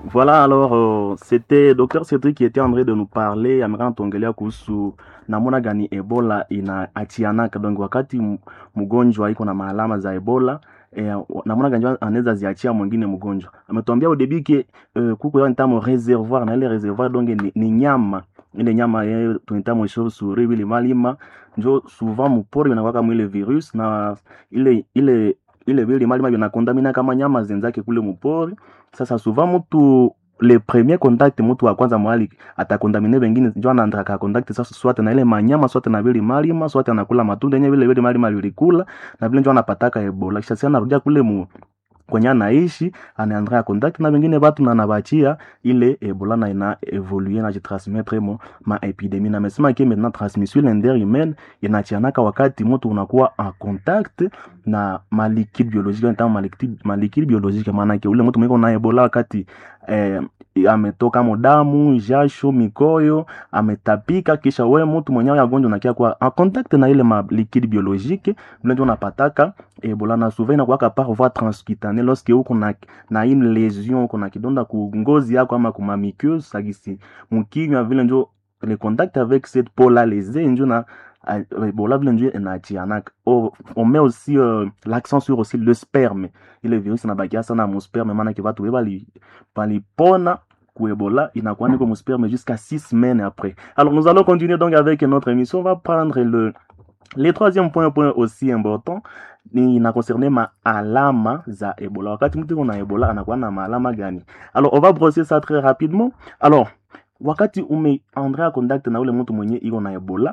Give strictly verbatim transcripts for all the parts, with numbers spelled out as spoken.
Voilà, alors euh, c'était Docteur Cedric qui était en train de nous parler, amekaa tuongelea kuhusu namna gani Ebola inaachianaka. Donc wakati m- mgonjwa iko na maalama za Ebola eh, namna gani anaweza ziachia mwingine mgonjwa. Ametuambia udebiki uh, kuko ya ntamo reservoir na ile reservoir donc ni, ni nyama ile nyama yeye tunaitamo chauve souris vile malima njo souvent mpori inakuwa mwile virus na ile ile ile vile malima vinakontamina kama nyama zenzake kule mpori. Sasa souvent mtu le premier contact mtu wa kwanza mwali atakontamine wengine njo anaanza contact sasa swate na ile manyama swate na vile malima swate anakula matunda yenyewe vile vile malima vilikula na vile njo anapataka Ebola kisha sana anarudia kule mu kwenye anaishi anaanza contact na wengine watu na anabachia ile Ebola na ina evoluer na jitransmettre mo ma epidemie na amesema ki maintenant transmission interhumaine inachianaka wakati mtu unakuwa en contact na maliquide biologique ndio maliquide maliquide biologique maana yake ule mtu mwiko na Ebola wakati eh, ametoka mo damu jasho mikoyo ametapika kisha wewe mtu mwenyewe yagonjwa unakia kwa en contact na ile ma liquide biologique ndio ndio unapataka Ebola na souvent inakuwa par voie transcutanée lorsque uko na na une lésion uko na kidonda ku ngozi yako ama ku muqueuse sagisi mkinywa vile ndio le contact avec cette peau là lésée ndio na uh, Ebola vile ndio inachianaka. Oh, on met aussi euh, l'accent sur aussi le sperme ile virus inabakia sana mu sperme maana ke watu bali palipona ku Ebola inakuwa niko mu sperme jusqu'à six semaines après. Alors nous allons continuer donc avec notre émission. On va prendre le le troisième point, point aussi important ni ina concerner ma alama za Ebola. Wakati mtu kuna Ebola anakuwa na maalama gani? Alors on va brosser ça très rapidement. Alors wakati umeandra contact na ule mtu mwenye iko na Ebola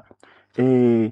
eh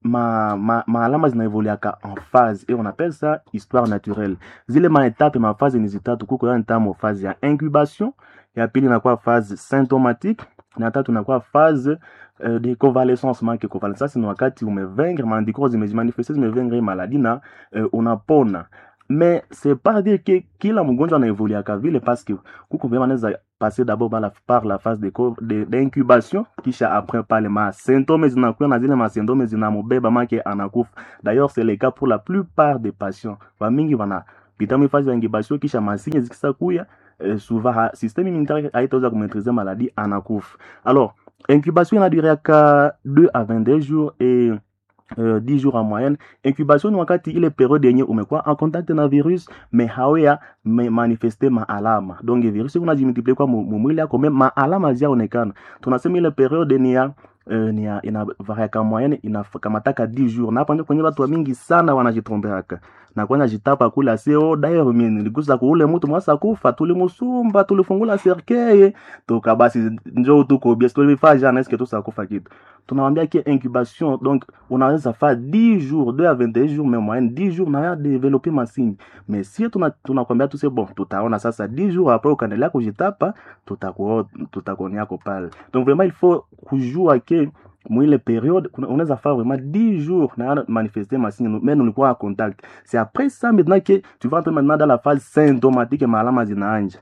ma ma maalama zinaevoluaka en phase et on appelle ça histoire naturelle. Zile ma étape ma phase ni zitatu kuko ya ntamo phase ya incubation, ya pili inakuwa phase symptomatique na tatu inakuwa phase euh, de convalescence. Manque convalescence ni wakati umevaincre maandiko zimejimanifeste zimevaincre maladie na euh, unapona. Mais c'est pas dire que kila mgonjwa anaevoluaka vile parce que kuko vraiment anaweza passer d'abord par la, par la phase de de- d'incubation kisha après par les ma symptômes zinakuwa na zile ma symptômes zinamubeba make anakufa. D'ailleurs c'est le cas pour la plupart des patients wa mingi wana pita mi phase ya incubation kisha masinye zikisa kuya eh, souvent ha, système immunitaire haitaweza kumaîtriser maladie anakufa. Alors incubation inaduriaka deux à vingt-deux jours et euh, dix jours en moyenne. Incubation ni wakati ile periode yenye umekuwa en contact na virus me hawea me manifeste maalama. Donc virus unajimultiplie kwa mu- mu mwili yako me maalama ziaonekana. Tunasema ile periode ni ya uh, ni ya ina variaka moyenne inakamataka dix jours. Na hapa ndio kwenye watu wa mingi sana wanajitrompeaka. Na kwenye jitapa kula sio d'ailleurs mimi niligusa kwa ule mtu mwasa kufa tulimusumba tulifungula serkeye toka basi njoo tuko bien tulifanya jana est-ce que tout ça kufa kitu tunawambia ki incubation donc unaweza faire dix jours deux à vingt-deux jours mais moyenne dix jours na ya développer masigne mais si tuna tunakwambia tu c'est bon tutaona sasa dix jours après ukaendelea kujitapa tutakuwa tutakonia ko pale. Donc vraiment il faut kujua ke mwile periode kuna- unaweza faire vraiment dix jours na ya manifester masigne mais ulikuwa en contact. C'est après ça maintenant que tu vas entrer maintenant dans la phase symptomatique et malama zinaanja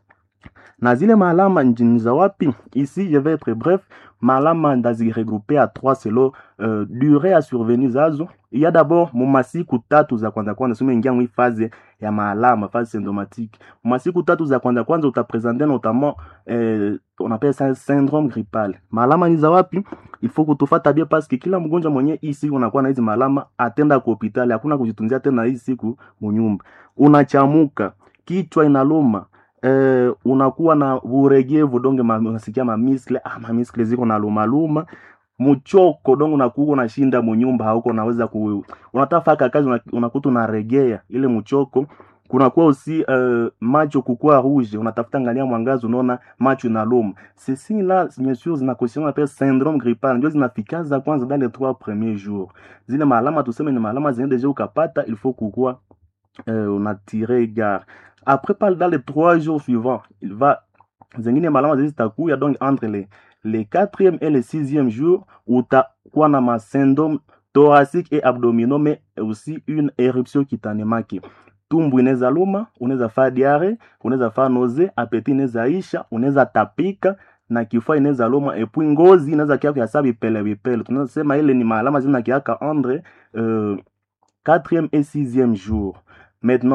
na zile maalama njini za wapi. Ici je vais être bref. Maalama ndazi regrouper à trois selon euh, durée à survenir zazo. Il y a d'abord mumasiku tatu za kwanza kwanza sume ingia mwi phase ya maalama phase symptomatique. Mumasiku tatu za kwanza kwanza utapresenter notamment euh, on appelle ça un syndrome grippal. Maalama ni za wapi? Il faut kutufata bien parce que kila mgonjwa mwenye hii siku unakuwa na hizi maalama atenda kwa hospitali, hakuna kujitunzia tena hii siku munyumba. Unachamuka, kichwa inaluma, eh, unakuwa na uregevu donge ma, unasikia mamiskle ah, mamiskle ziko na luma luma mchoko donge unakuwa unashinda munyumba hauko unaweza ku unataka kazi una- unakuta unaregea ile mchoko. Kuna kuwa aussi euh, macho kukua rouge unatafuta angalia mwangazi unaona macho inaluma. Ces signes là bien sûr zinakosia on appelle syndrome grippal ndio zinafikaza kwanza dans les trois premiers jours. Zile maalama tuseme ni maalama zenye deja ukapata il faut kukua euh, on a tiré gare. Après, par dans les trois jours suivants, il va zengine malama zitakuya donc entre les les quatrième et les sixième jours utakuwa na ma syndrome thoracique et abdominaux mais aussi une éruption kitanemaki. Tumbu inaweza luma, unaweza faa diare, unaweza faa nausea, apeti inaweza isha, unaweza tapika na kifua inaweza luma et puis ngozi inaweza kia kwa sababu vipele vipele. Tunasema ile ni maalama zina kiaka entre euh, quatrième et sixième jour. Maintenant,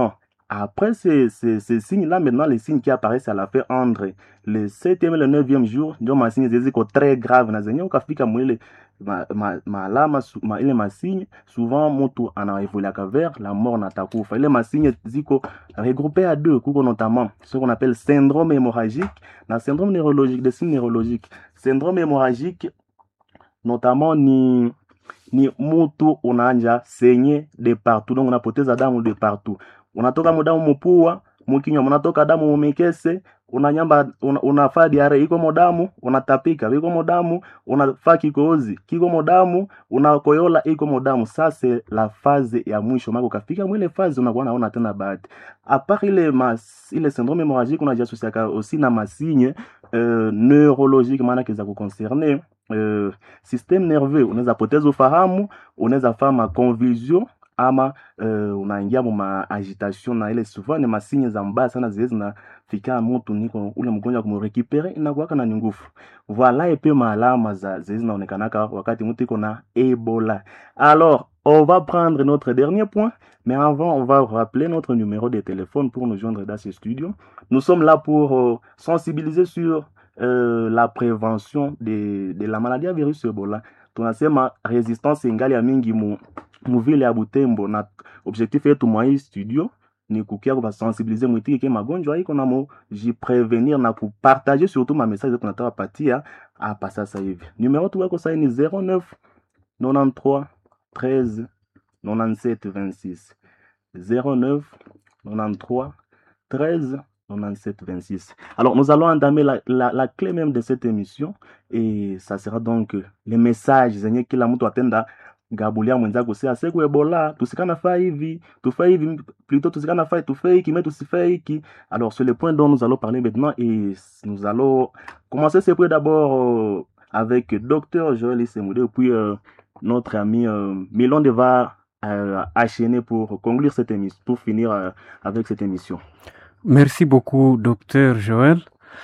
Après ces, ces, ces signes-là, maintenant, les signes qui apparaissent à la fin entre le septième et le neuvième jour, ndio masinye ziziko très grave na zenye ukafika mwile ma, ma, maalama su- ma, ile masinye souvent mtu anaevoluaka vers la mort na takufa. Ile masinye ziko regroupé à deux, kuko notamment ce qu'on appelle syndrome hémorragique na syndrome neurologique, des signes neurologiques. Syndrome hémorragique notamment ni ni mtu unaanja senye de partout, donc unapoteza damu de partout, unatoka mudamu mupua mukinywa, unatoka damu mumikese, unanyamba una, unafaa diare iko modamu, unatapika iko modamu, unafaa kikohozi kiko modamu, unakoyola iko modamu. Ça c'est la phase ya mwisho, mako kafika mwile phase unakuwa naona tena bahati. A part ile mas ile syndrome hémorragique unajasusiaka aussi na masigne euh, neurologique, maana kiza kuconcerner euh, système nerveux. Unaweza poteza ufahamu, unaweza fama convulsion ama uh, unaingia mu agitation, na ile souvent ni masigne za mbaya sana zile zinafika mtu niko ule mgonjwa kumrekipere inakuwa kana ni nguvu. Voilà et puis maalama za zile zinaonekanaka wakati mtu iko na Ebola. Alors on va prendre notre dernier point, mais avant on va rappeler notre numéro de téléphone pour nous joindre dans ce studio. Nous sommes là pour euh, sensibiliser sur euh, la prévention de, de la maladie à virus Ebola. Tunasema resistance ingali ya mingi mu muvile ya Butembo, na objectif yetu mwa hii studio ni kukia kubasensibiliser mwitiki ke magonjwa iko na mo jiprevenir na kupartager surtout ma message tunataka patia hapa sasa hivi. Numero tu wako sasa ni zero neuf quatre-vingt-treize treize quatre-vingt-sept vingt-six zero neuf quatre-vingt-treize treize quatre-vingt-sept vingt-six. Alors nous allons entamer la, la, la clé même de cette émission, et ça sera donc les messages zenye kila mtu atenda gabulia mwenzako sasa siku Ebola tusikana fa hivi tufa hivi plutôt tusikana fa tufa hiki mais tusifa hiki. Alors c'est le point dont nous allons parler maintenant, et nous allons commencer ce point d'abord euh, avec docteur Joël Isemoudé, puis euh, notre ami euh, Milonde va euh, enchaîner pour conclure cette émission, pour finir euh, avec cette émission. Merci beaucoup, docteur Joël.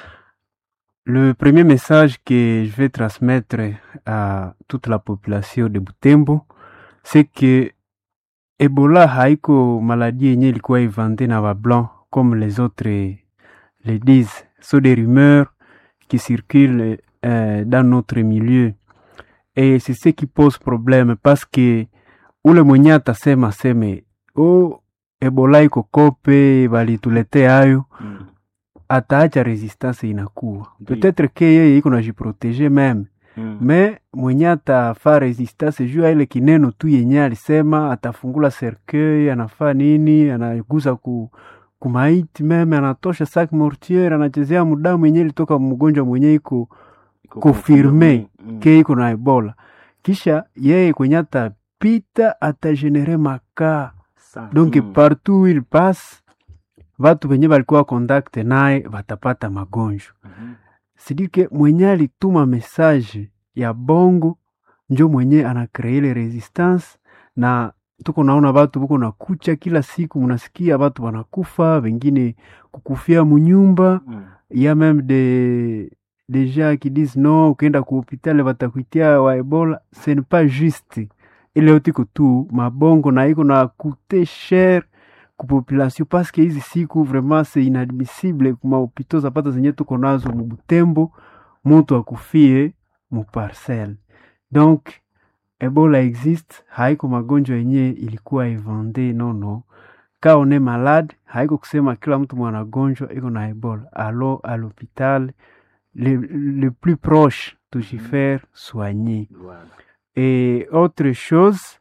Le premier message que je vais transmettre à toute la population de Butembo, c'est que Ebola haiko maladie yenye ilikuwa inventée na ba blanc comme les autres le disent. Ce sont des rumeurs qui circulent euh, dans notre milieu. Et c'est ce qui pose problème, parce que ule mwenye atasema seme oh, Ebola iko kope balitulete ayo mm. ataacha resistance inakuwa mm. peut-être que yeye iko najiproteger meme mm. mais mwenye atafa resistance juu ile kineno tu yenye alisema, atafungula cercueil, anafaa nini, anaguza ku kumaiti meme, anatosha sac mortier, anachezea mudamu yenye ilitoka mgonjwa mwenye iko confirme mm. ke iko na Ebola, kisha yeye kwenye atapita atagenere maka. Donc mm. partout où il passe, watu wenye walikuwa contact naye watapata magonjwa. Mm-hmm. C'est-à-dire que mwenye alituma message ya bongo njo mwenye anacree ile resistance, na tuko naona watu buko na kucha kila siku, mnasikia watu wanakufa, wengine kukufia munyumba. Mm. Ya même des des gens qui disent non, ukienda ku hospitali watakuitia wa Ebola. Ce n'est pas juste. Ile otiko tu mabongo na iko na coûter cher ku population, parce que hizi siku vraiment c'est inadmissible kuma hopitaux zapata zenye tuko nazo mu Butembo mtu akufie mu parcelle. Donc Ebola existe, haiko magonjwa yenye ilikuwa inventée, non non. Ka on est malade, haiko kusema kila mtu mwanagonjwa iko na Ebola. Allo à l'hôpital le, le plus proche tujifaire soigner. Voilà. Et autre chose,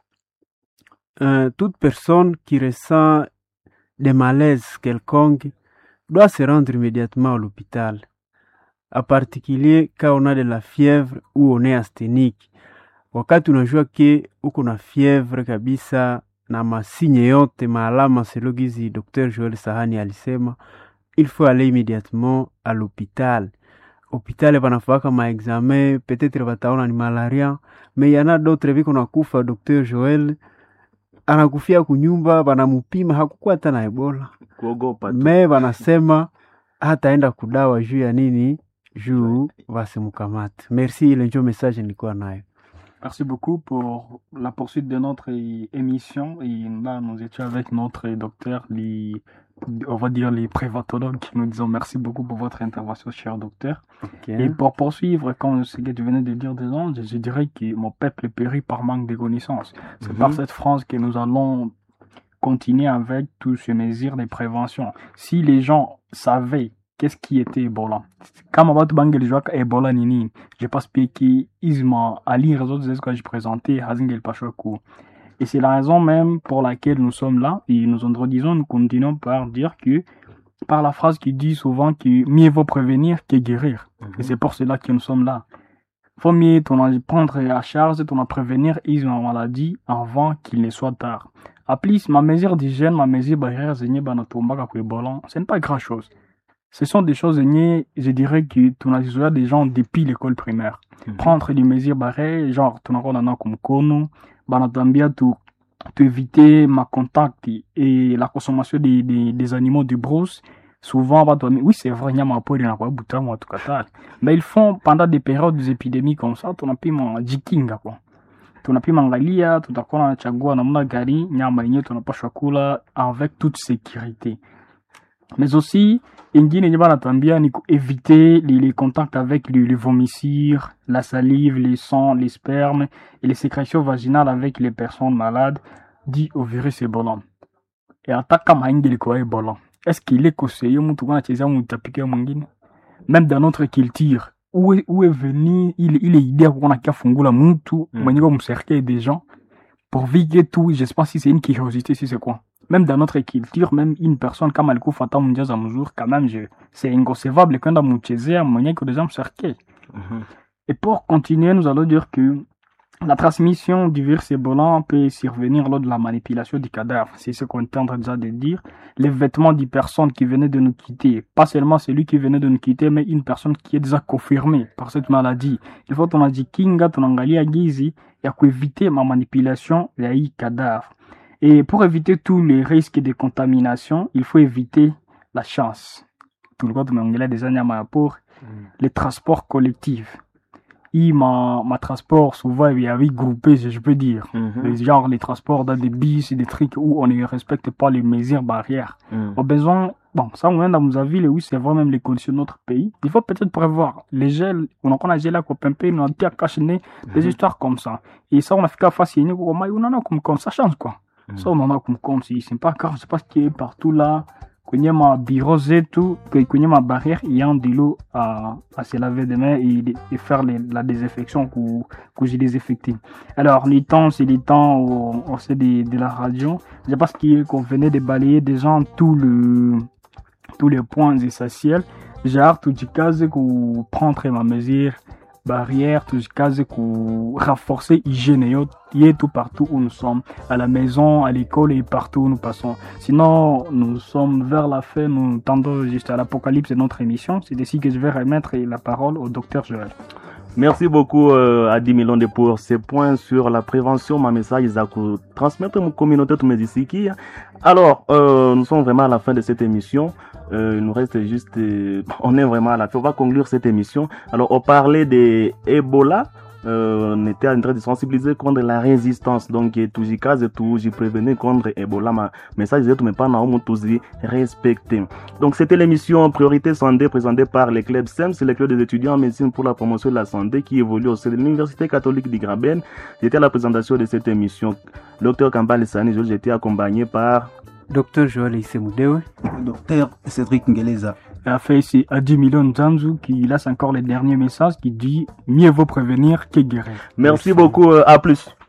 euh, toute personne qui ressent des malaises quelconques doit se rendre immédiatement à l'hôpital. En particulier quand on a de la fièvre ou on est asthénique. Wakati unajua ke uko na fièvre kabisa na masinye yote maalama selogizi docteur Joël Sahani alisema, il faut aller immédiatement à l'hôpital. Hôpital banafaka ma examen, peut-être bataona ni malaria, mais il y en a d'autres viko na kufa. Docteur Joël anakufia kunyumba, banamupima hakukuwa hata na Ebola, kuogopa tu, mais banasema hataenda kudawa juu ya nini, juu basimukamate. Merci, ile ndio message nilikuwa nayo. Merci beaucoup pour la poursuite de notre émission. Et là, nous étions avec notre docteur, le on va dire les prévatologues qui nous disons merci beaucoup pour votre intervention, cher docteur. Okay. Et pour poursuivre, quand ce que tu venais de dire dedans, je, je dirais que mon peuple périt par manque de connaissances. C'est mm-hmm. par cette phrase que nous allons continuer avec tous ces mesures de prévention. Si les gens savaient qu'est-ce qui était Ebola, quand on va te banger les gens Ebola nini, je pense que ils m'ont à lire les autres que je présentais Hazingel Pachoku. Et c'est la raison même pour laquelle nous sommes là et nous introduisons, nous continuons par dire que par la phrase qui dit souvent que mieux vaut prévenir que guérir. Mm-hmm. Et c'est pour cela que nous sommes là. Faut mieux prendre à charge, ton prévenir une maladie avant qu'il ne soit tard. À plus, ma mesure d'hygiène, ma mesure barrière, ce n'est pas grand chose. Ce sont des choses, je dirais que tu as des gens depuis l'école primaire. Mm-hmm. Prendre des mesures barrières, genre, tu as comme kono, banatambia, tu éviter ma contact et la consommation des, des, des animaux de brousse. Souvent, oui, c'est vrai, il y a ma peau, il y a un bouton, en tout cas. Mais ils font pendant des périodes d'épidémies comme ça, tu n'as plus mon jikinga, quoi. Tu n'as plus mangalia, tu n'as pas chagua, tu n'as gari, tu n'as pas chakula, avec toute sécurité. Mais aussi, éviter les, les contacts avec le, le vomissure, la salive, les sangs, les spermes et les sécrétions vaginales avec les personnes malades, dit au virus Ebola. Et attaque comme un Ebola. Est-ce qu'il est conseillé, même dans notre culture, où est, où est venu, il, il est idée qu'on a qu'à fondre la moutou, comme cercle des gens, pour vivre tout, je sais pas si c'est une curiosité, si c'est quoi. Même dans notre culture, même une personne comme Alko Fata Mundiaz à mesure, quand même, je, c'est inconcevable quand on a moutisé à moyen que les gens cerquent. Et pour continuer, nous allons dire que la transmission du virus Ebola peut survenir lors de la manipulation du cadavre. C'est ce qu'on est en train déjà de dire. Les vêtements des personnes qui venaient de nous quitter, pas seulement celui qui venait de nous quitter, mais une personne qui est déjà confirmée par cette maladie. Il faut qu'on a dit Kinga, ton angali à Gizi, et à éviter ma manipulation des cadavres. Et pour éviter tous les risques de contamination, il faut éviter la chance. Tout le monde m'a des années pour les transports collectifs. Il m'a, ma transport souvent il y avait groupé, je peux dire. Mm-hmm. Les, genre les transports dans des bus et des trucs où on ne respecte pas les mesures barrières. Mm. Au besoin, bon, ça on vient dans nos avis, oui, c'est vraiment même les conditions de notre pays. Il faut peut-être prévoir les gels, on a gel à Copempe, on a dit à cacher des histoires comme ça. Et ça, on a fait qu'à fasciner, on en a comme comme ça change quoi. Mm. Ça, on en a comme comme si c'est pas grave, c'est pas ce qui est partout là. Quand il y a ma bureau et tout, quand il y a ma barrière, il y a de l'eau à, à se laver des mains et, et faire les, la désinfection que, que j'ai désinfecté. Alors, les temps, c'est les temps où on sait de, de la radio. Je pense qu'on venait de balayer des gens tous le, tous les points essentiels. Genre, tout le cas, qu'on prendre ma mesure barrière, tout le cas, qu'on renforcer l'hygiène et tout partout où nous sommes, à la maison, à l'école et partout où nous passons. Sinon, nous sommes vers la fin, nous tendons juste à l'apocalypse de notre émission. C'est ici que je vais remettre la parole au docteur Joël. Merci beaucoup euh, à dix millions de pour ces points sur la prévention. Ma message est à transmettre à mon communauté tout mes ici. Alors, euh, nous sommes vraiment à la fin de cette émission. Euh, il nous reste juste, euh, on est vraiment à la fin. On va conclure cette émission. Alors, on parlait de Ebola. Euh, on était en train de sensibiliser contre la résistance. Donc, tout y cas, tout j'y prévenir contre Ebola. Ma message est tout, mais pas non, tous y respecter. Donc, c'était l'émission Priorité Santé présentée par les clubs S E M, c'est le club des étudiants en médecine pour la promotion de la santé qui évolue au sein de l'Université catholique du Graben. J'étais à la présentation de cette émission. Docteur Kambale Sani, j'étais accompagné par Docteur Joël Isemoudewe, Docteur Cédric Ngeleza. A fait ici à dix millions Zanzu qui laisse encore les derniers messages qui dit mieux vaut prévenir que guérir. Merci, Merci. beaucoup, euh, à plus.